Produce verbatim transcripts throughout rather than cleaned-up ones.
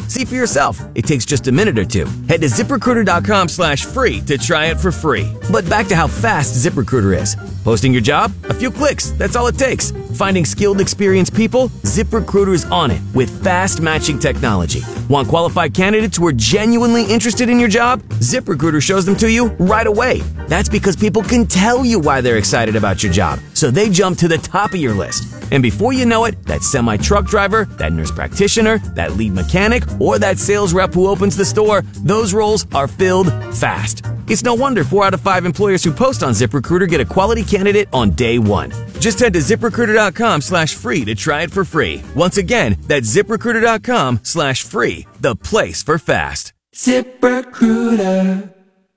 See for yourself. It takes just a minute or two. Head to ZipRecruiter.com slash free to try it for free. But back to how fast ZipRecruiter is. Posting your job? A few clicks. That's all it takes. Finding skilled, experienced people? ZipRecruiter's on it with fast matching technology. Want qualified candidates who are genuinely interested in your job? ZipRecruiter shows them to you right away. That's because people can tell you why they're excited about your job, so they jump to the top of your list. And before you know it, that semi-truck driver, that nurse practitioner, that lead mechanic, or that sales rep who opens the store, those roles are filled fast. It's no wonder four out of five employers who post on ZipRecruiter get a quality candidate on day one. Just head to ZipRecruiter.com slash free to try it for free. Once again, that's ZipRecruiter.com slash free, the place for fast. ZipRecruiter.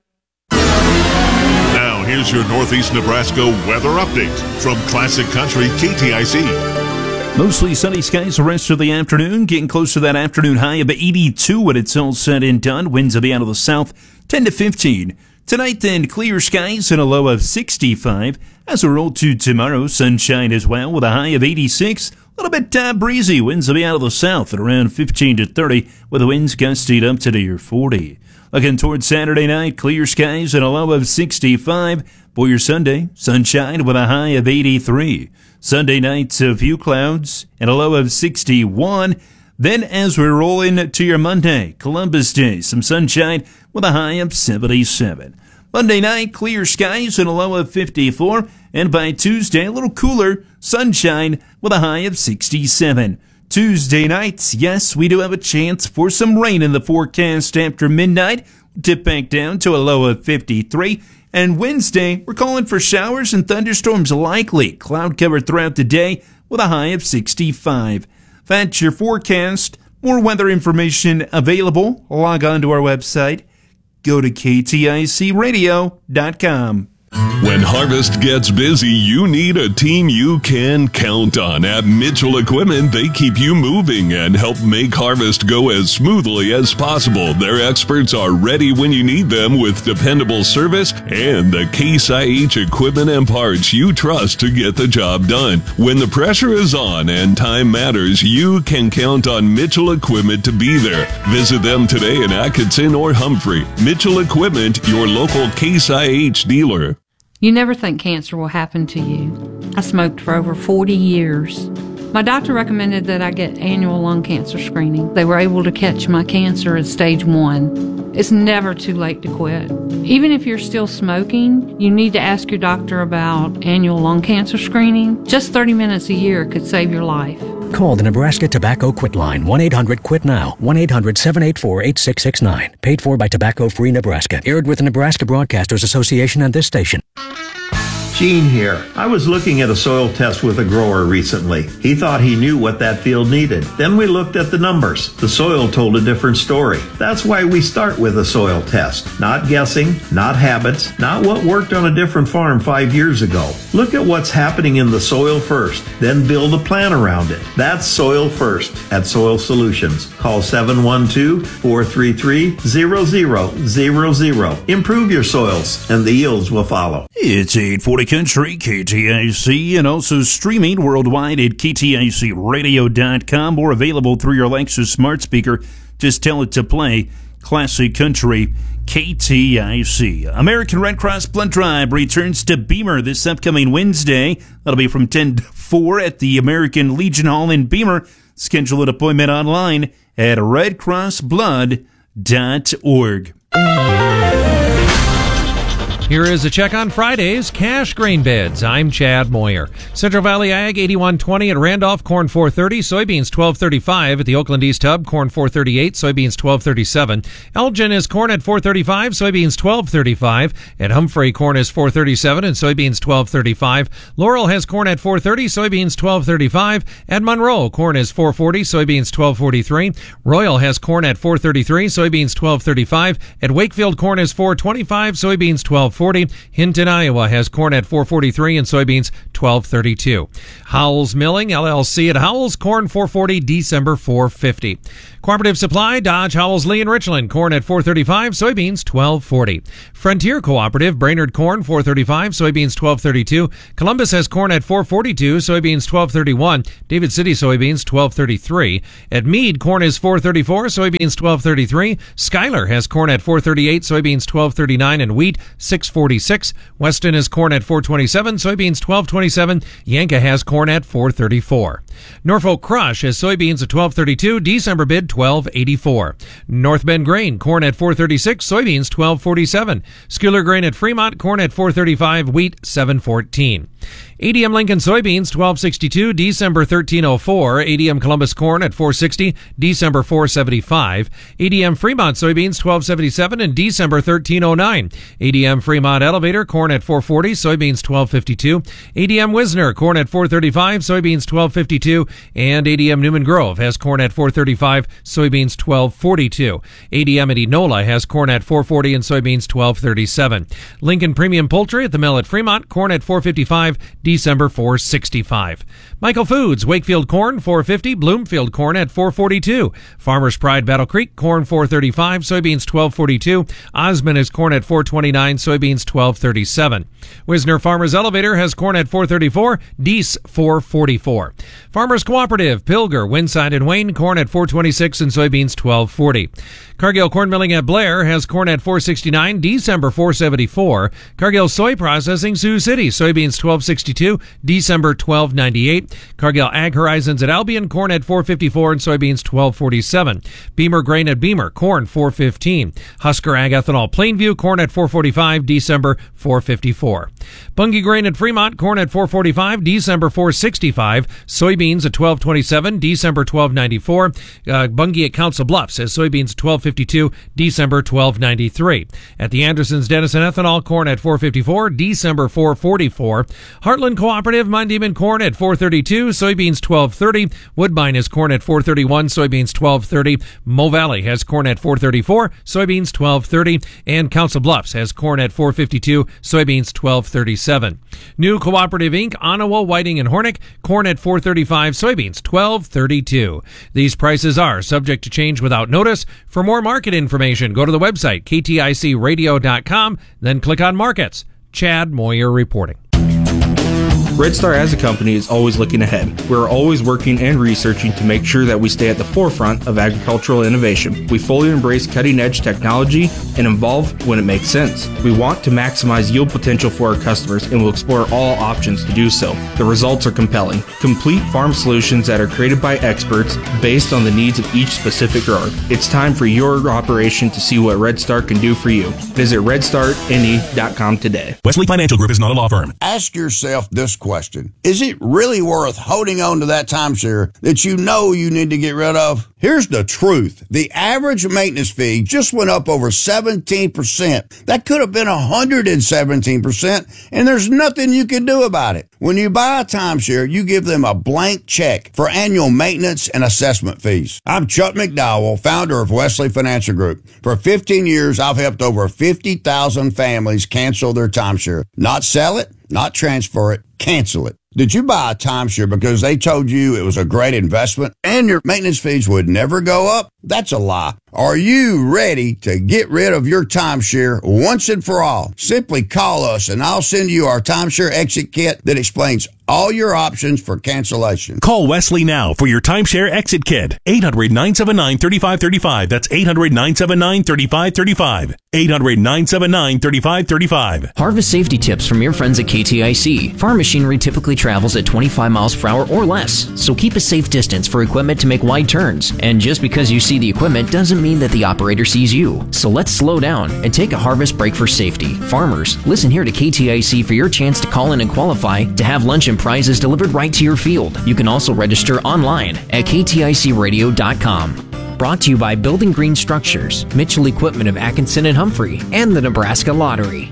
Now, here's your Northeast Nebraska weather update from Classic Country K T I C. Mostly sunny skies the rest of the afternoon, getting close to that afternoon high of eighty-two when it's all said and done. Winds will be out of the south, ten to fifteen. Tonight, then, clear skies and a low of sixty-five. As we roll to tomorrow, sunshine as well with a high of eighty-six. A little bit uh, breezy. Winds will be out of the south at around fifteen to thirty, with the winds gusting up to near forty. Looking towards Saturday night, clear skies and a low of sixty-five. For your Sunday, sunshine with a high of eighty-three. Sunday night, a few clouds and a low of sixty-one. Then as we roll into your Monday, Columbus Day, some sunshine with a high of seventy-seven. Monday night, clear skies and a low of fifty-four. And by Tuesday, a little cooler, sunshine with a high of sixty-seven. Tuesday night, yes, we do have a chance for some rain in the forecast after midnight. Dip back down to a low of fifty-three. And Wednesday, we're calling for showers and thunderstorms likely. Cloud cover throughout the day with a high of sixty-five. That's your forecast. More weather information available. Log on to our website. Go to K T I C radio dot com. When harvest gets busy, you need a team you can count on. At Mitchell Equipment, they keep you moving and help make harvest go as smoothly as possible. Their experts are ready when you need them with dependable service and the Case I H equipment and parts you trust to get the job done. When the pressure is on and time matters, you can count on Mitchell Equipment to be there. Visit them today in Atkinson or Humphrey. Mitchell Equipment, your local Case I H dealer. You never think cancer will happen to you. I smoked for over forty years. My doctor recommended that I get annual lung cancer screening. They were able to catch my cancer at stage one. It's never too late to quit. Even if you're still smoking, you need to ask your doctor about annual lung cancer screening. Just thirty minutes a year could save your life. Call the Nebraska Tobacco Quit Line, one eight hundred quit now, one eight hundred seven eight four eight six six nine. Paid for by Tobacco Free Nebraska. Aired with the Nebraska Broadcasters Association and this station. Gene here. I was looking at a soil test with a grower recently. He thought he knew what that field needed. Then we looked at the numbers. The soil told a different story. That's why we start with a soil test. Not guessing, not habits, not what worked on a different farm five years ago. Look at what's happening in the soil first, then build a plan around it. That's Soil First at Soil Solutions. Call seven one two, four three three, zero zero zero zero. Improve your soils and the yields will follow. It's eight forty Country, K T I C, and also streaming worldwide at K T I C radio dot com or available through your Alexa smart speaker. Just tell it to play Classic Country, K T I C. American Red Cross Blood Drive returns to Beamer this upcoming Wednesday. That'll be from ten to four at the American Legion Hall in Beamer. Schedule an appointment online at red cross blood dot org. Here is a check on Friday's cash grain beds. I'm Chad Moyer. Central Valley Ag eighty-one twenty at Randolph, corn four thirty, soybeans twelve thirty-five at the Oakland East Hub, corn four thirty-eight, soybeans twelve thirty-seven. Elgin is corn at four thirty-five, soybeans twelve thirty-five. At Humphrey, corn is four thirty-seven and soybeans twelve thirty-five. Laurel has corn at four thirty, soybeans twelve thirty-five. At Monroe, corn is four forty, soybeans twelve forty-three. Royal has corn at four thirty-three, soybeans twelve thirty-five. At Wakefield, corn is four twenty-five, soybeans twelve forty. Hinton, Iowa has corn at four forty-three and soybeans twelve thirty-two. Howells Milling, L L C at Howells, corn four forty, December four fifty. Cooperative Supply, Dodge, Howells, Lee, and Richland, corn at four thirty-five, soybeans twelve forty. Frontier Cooperative, Brainerd corn four thirty-five, soybeans twelve thirty-two. Columbus has corn at four forty-two, soybeans twelve thirty-one. David City soybeans twelve thirty-three. At Meade, corn is four thirty-four, soybeans twelve thirty-three. Schuyler has corn at four thirty-eight, soybeans twelve thirty-nine, and wheat six forty-six. Weston has corn at four twenty-seven, soybeans twelve twenty-seven. Yanka has corn at four thirty-four. Norfolk Crush has soybeans at twelve thirty-two, December bid twelve eighty-four. North Bend Grain, corn at four thirty-six, soybeans twelve forty-seven. Schuyler Grain at Fremont, corn at four thirty-five, wheat seven fourteen. A D M Lincoln soybeans twelve sixty-two, December thirteen oh four. A D M Columbus corn at four sixty, December four seventy-five. A D M Fremont soybeans twelve seventy-seven and December thirteen oh nine. A D M Fremont Elevator corn at four forty, soybeans twelve fifty-two. A D M Wisner corn at four thirty-five, soybeans twelve fifty-two, and A D M Newman Grove has corn at four thirty-five, soybeans twelve forty-two. A D M at Enola has corn at four forty and soybeans twelve thirty-seven. Lincoln Premium Poultry at the mill at Fremont, corn at four fifty-five, December four sixty-five. Michael Foods, Wakefield corn four fifty, Bloomfield corn at four forty-two. Farmers Pride Battle Creek corn four thirty-five, soybeans twelve forty-two. Osmond is corn at four twenty-nine, soybeans twelve thirty-seven. Wisner Farmers Elevator has corn at four thirty-four, Deese four forty-four. Farmers Cooperative, Pilger, Winside and Wayne corn at four twenty-six and soybeans twelve forty. Cargill Corn Milling at Blair has corn at four sixty-nine, December four seventy-four. Cargill Soy Processing, Sioux City, soybeans twelve sixty-two, December twelve ninety-eight. Cargill Ag Horizons at Albion, corn at four fifty-four and soybeans twelve forty-seven. Beamer Grain at Beamer, corn four fifteen. Husker Ag Ethanol Plainview, corn at four forty-five, December four fifty-four. Bunge Grain at Fremont, corn at four forty-five, December four sixty-five. Soybeans at twelve twenty-seven, December twelve ninety-four. Uh, Bunge at Council Bluffs has soybeans twelve fifty-two, December twelve ninety-three. At the Andersons Denison Ethanol, corn at four fifty-four, December four forty-four. Heartland Cooperative, Mondieman corn at four thirty-two, soybeans twelve thirty. Woodbine has corn at four thirty-one, soybeans twelve thirty. Mo Valley has corn at four thirty-four, soybeans twelve thirty. And Council Bluffs has corn at four fifty-two, soybeans twelve thirty-seven. New Cooperative Incorporated, Onawa, Whiting, and Hornick, corn at four thirty-five, soybeans twelve thirty-two. These prices are subject to change without notice. For more market information, go to the website K T I C radio dot com, then click on Markets. Chad Moyer reporting. Red Star as a company is always looking ahead. We're always working and researching to make sure that we stay at the forefront of agricultural innovation. We fully embrace cutting-edge technology and evolve when it makes sense. We want to maximize yield potential for our customers and will explore all options to do so. The results are compelling. Complete farm solutions that are created by experts based on the needs of each specific grower. It's time for your operation to see what Red Star can do for you. Visit red star N E dot com today. Wesley Financial Group is not a law firm. Ask yourself this question. Question. Is it really worth holding on to that timeshare that you know you need to get rid of? Here's the truth. The average maintenance fee just went up over seventeen percent. That could have been one hundred seventeen percent, and there's nothing you can do about it. When you buy a timeshare, you give them a blank check for annual maintenance and assessment fees. I'm Chuck McDowell, founder of Wesley Financial Group. For fifteen years, I've helped over fifty thousand families cancel their timeshare. Not sell it, not transfer it, cancel it. Did you buy a timeshare because they told you it was a great investment and your maintenance fees would never go up? That's a lie. Are you ready to get rid of your timeshare once and for all? Simply call us and I'll send you our timeshare exit kit that explains all your options for cancellation. Call Wesley now for your timeshare exit kit. eight hundred, nine seven nine, three five three five. That's eight hundred, nine seven nine, three five three five. eight hundred, nine seven nine, three five three five. Harvest safety tips from your friends at K T I C. Farm machinery typically travels at twenty-five miles per hour or less, so keep a safe distance for equipment to make wide turns. And just because you see the equipment doesn't mean that the operator sees you. So let's slow down and take a harvest break for safety. Farmers, listen here to K T I C for your chance to call in and qualify to have lunch and prizes delivered right to your field. You can also register online at K T I C radio dot com. Brought to you by Building Green Structures, Mitchell Equipment of Atkinson and Humphrey, and the Nebraska Lottery.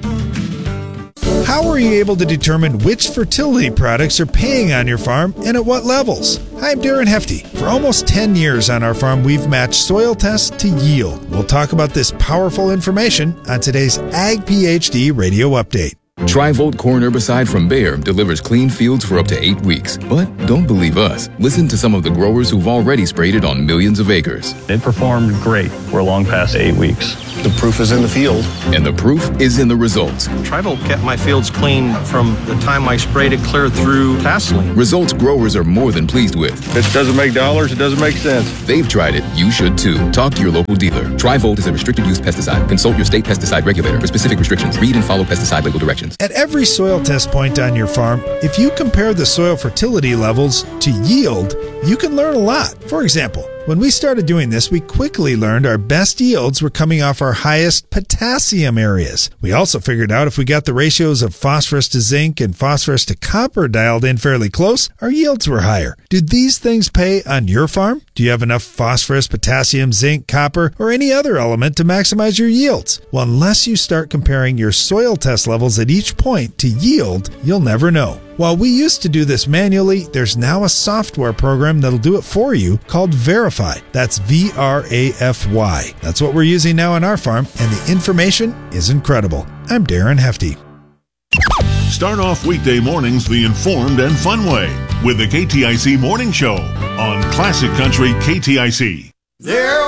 How are you able to determine which fertility products are paying on your farm and at what levels? Hi, I'm Darren Hefty. For almost ten years on our farm, we've matched soil tests to yield. We'll talk about this powerful information on today's Ag PhD Radio Update. Tri-Volt corn herbicide from Bayer delivers clean fields for up to eight weeks. But don't believe us. Listen to some of the growers who've already sprayed it on millions of acres. It performed great. We're long past eight weeks. The proof is in the field. And the proof is in the results. Tri-Volt kept my fields clean from the time I sprayed it clear through tasseling. Results growers are more than pleased with. If it doesn't make dollars, it doesn't make sense. They've tried it. You should too. Talk to your local dealer. Tri-Volt is a restricted use pesticide. Consult your state pesticide regulator for specific restrictions. Read and follow pesticide label directions. At every soil test point on your farm, if you compare the soil fertility levels to yield, you can learn a lot. For example, when we started doing this, we quickly learned our best yields were coming off our highest potassium areas. We also figured out if we got the ratios of phosphorus to zinc and phosphorus to copper dialed in fairly close, our yields were higher. Do these things pay on your farm? Do you have enough phosphorus, potassium, zinc, copper, or any other element to maximize your yields? Well, unless you start comparing your soil test levels at each point to yield, you'll never know. While we used to do this manually, there's now a software program that'll do it for you called Verify. That's V R A F Y. That's what we're using now on our farm, and the information is incredible. I'm Darren Hefty. Start off weekday mornings the informed and fun way with the K T I C Morning Show on Classic Country K T I C. There